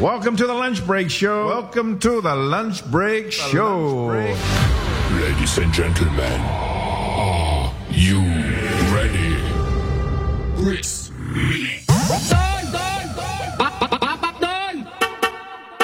Welcome to the Lunch Break Show. Welcome to the Lunch Break Show. Ladies and gentlemen, are you